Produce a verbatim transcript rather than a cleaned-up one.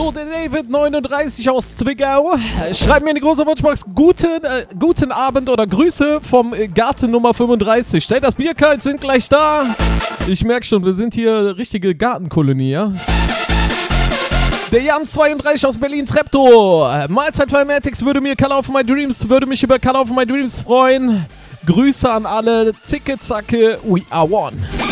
So, der David neununddreißig aus Zwickau schreibt mir in die große Wunschbox guten, äh, guten Abend oder Grüße vom äh, Garten Nummer fünfunddreißig. Stellt das Bier kalt, sind gleich da. Ich merke schon, wir sind hier richtige Gartenkolonie, ja? Der Jan zweiunddreißig aus Berlin-Treptow. Mahlzeit Flamatics würde mir Color of My Dreams, würde mich über Color of My Dreams freuen. Grüße an alle. Zicke, zacke, we are one.